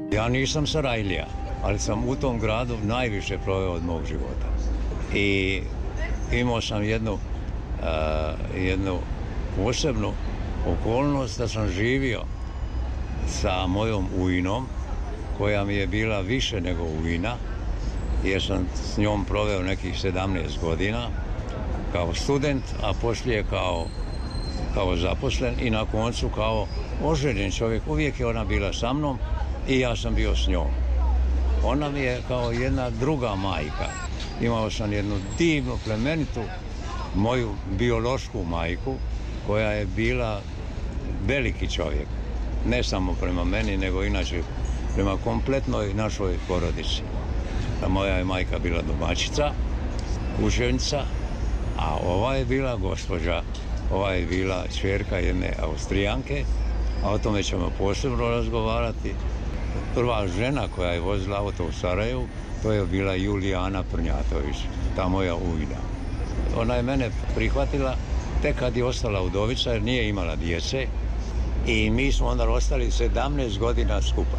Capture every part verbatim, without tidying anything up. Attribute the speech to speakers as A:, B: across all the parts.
A: Ja nisam Sarajlija, ali sam u tom gradu najviše proveo od mog života. I imao sam jednu, uh, jednu posebnu okolnost da sam živio sa mojom ujinom, koja mi je bila više nego ujina, jer sam s njom proveo nekih sedamnaest godina kao student, a poslije kao, kao zaposlen i na koncu kao oženjen čovjek. Uvijek je ona bila sa mnom i ja sam bio s njom. Ona mi je kao jedna druga majka. Imao sam jednu divnu, plemenitu, moju biološku majku, koja je bila veliki čovjek. Ne samo prema meni, nego inače prema kompletnoj našoj porodici. Moja je majka bila domaćica, kućenica, a ova je bila gospođa, ova je bila ćerka jedne Austrijanke, a o tome ćemo posebno razgovarati. Prva žena koja je vozila auto u Sarajevu, to je bila Julijana Prnjatović, ta moja ujna. Ona je mene prihvatila tek kad je ostala udovica, jer nije imala djece, i mi smo onda ostali sedamnaest godina skupa.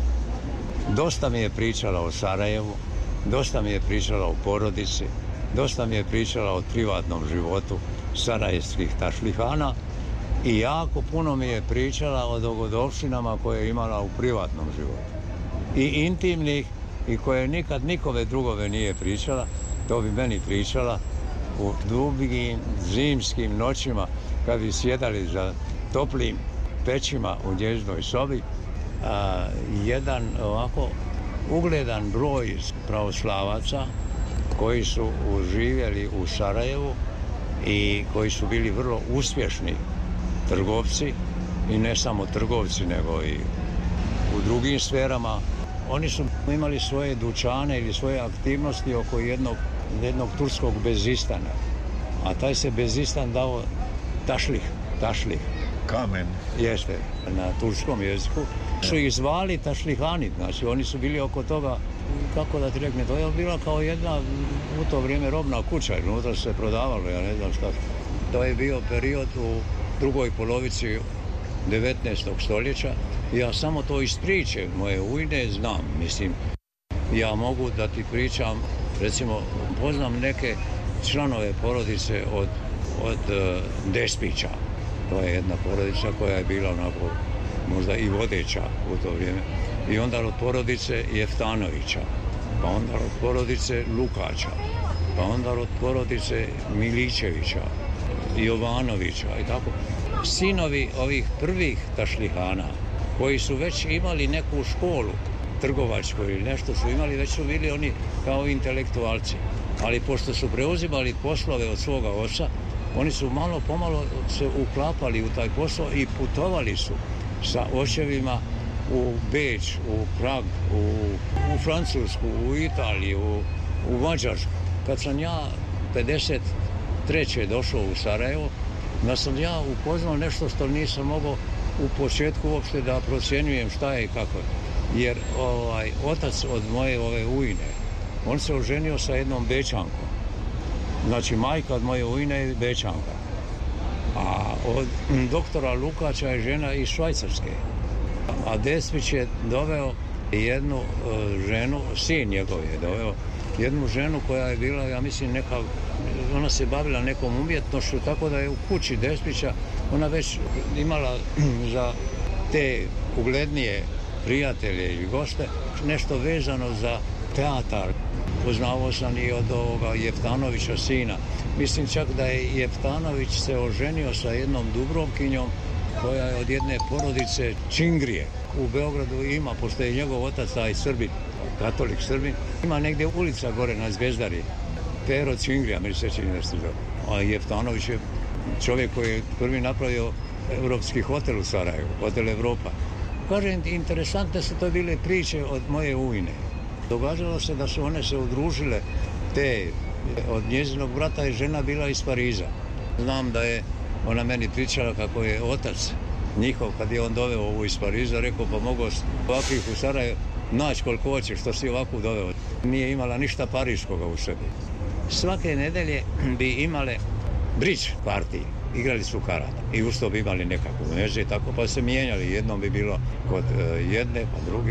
A: Dosta mi je pričala o Sarajevu, dosta mi je pričala o porodici, dosta mi je pričala o privatnom životu sarajevskih tašlihana i jako puno mi je pričala o dogodovštinama koje je imala u privatnom životu. I intimnih, i koje nikad nikome drugove nije pričala, to bi meni pričala u dugim zimskim noćima kad bi sjedali za toplim pećima u njezinoj sobi. A, jedan ovako ugledan broj pravoslavaca koji su živjeli u Sarajevu i koji su bili vrlo uspješni trgovci, i ne samo trgovci nego i u drugim sferama. Oni su imali svoje dućane ili svoje aktivnosti oko jednog, jednog turskog bezistana, a taj se bezistan dao tašlih, tašlih.
B: Kamen.
A: Jeste, na turskom jeziku. Su ih zvali tašlihani, znači oni su bili oko toga, kako da ti rekne, to je bila kao jedna u to vrijeme robna kuća, jer unutra se prodavalo, ja ne znam šta. To je bio period u drugoj polovici devetnaestog stoljeća. Ja samo to iz priče moje ujne znam, mislim. Ja mogu da ti pričam, recimo, poznam neke članove porodice od, od uh, Despića. To je jedna porodica koja je bila onako možda i vodeća u to vrijeme. I onda od porodice Jeftanovića, pa onda od porodice Lukača, pa onda od porodice Milićevića, Jovanovića i tako. Sinovi ovih prvih tašlihana koji su već imali neku školu trgovačku ili nešto su imali, već su bili oni kao intelektualci. Ali pošto su preuzimali poslove od svoga oca, oni su malo pomalo se uklapali u taj posao i putovali su sa očevima u Beč, u Prag, u, u Francusku, u Italiju, u, u Mađarsku. Kad sam ja pedeset treće došao u Sarajevo, da sam ja upoznao nešto što nisam mogao u početku uopšte da procjenjujem šta je i kako je. Jer ovaj, otac od moje ove ujne, on se oženio sa jednom Bečankom. Znači, majka od moje ujne je Bečanka. A od doktora Lukača je žena iz Švajcarske. A Despić je doveo jednu uh, ženu, sin njegov je doveo, jednu ženu koja je bila, ja mislim, neka, ona se bavila nekom umjetnošću, tako da je u kući Despića ona već imala za te uglednije prijatelje ili goste nešto vezano za teatar. Poznavao sam i od ovoga Jeftanovića sina. Mislim čak da je Jeftanović se oženio sa jednom Dubrovkinjom koja je od jedne porodice Čingrije. U Beogradu ima, pošto je njegov otac taj Srbin, katolik Srbin, ima negdje ulica gore na Zvezdari, Pero Čingrija, mi se čini da se zove. A Jeftanović je čovjek koji je prvi napravio evropski hotel u Sarajevu, hotel Evropa. Kažem, interesantne su to bile priče od moje ujne. Događalo se da su one se udružile, te, od njezinog brata je žena bila iz Pariza. Znam da je ona meni pričala kako je otac njihov, kad je on doveo ovu iz Pariza, rekao pa mogo ovakvih u Sarajevu naći koliko hoćeš, što si ovakvu doveo. Nije imala ništa pariškoga u sebi. Svake nedelje bi imale bridge partije, igrali su karata i uz to bi imali nekakvu veže i tako, pa se mijenjali. Jednom bi bilo kod jedne, pa druge.